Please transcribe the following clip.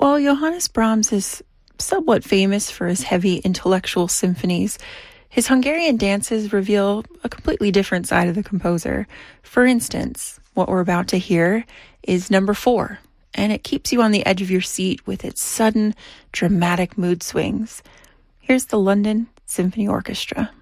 While Johannes Brahms is somewhat famous for his heavy intellectual symphonies, his Hungarian dances reveal a completely different side of the composer. For instance, what we're about to hear is number 4, and it keeps you on the edge of your seat with its sudden, dramatic mood swings. Here's the London Symphony Orchestra.